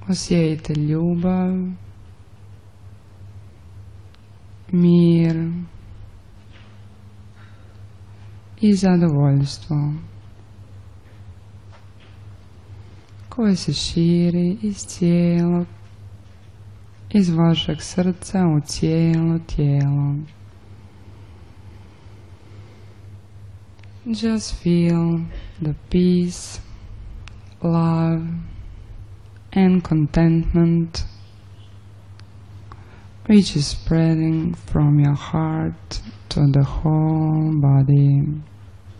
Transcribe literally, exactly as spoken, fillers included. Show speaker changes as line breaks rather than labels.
Osjetite ljubav, mir i zadovoljstvo koje se širi iz cijelog, iz vašeg srca u cijelo tijelo. Just feel the peace, love and contentment which is spreading from your heart to the whole body.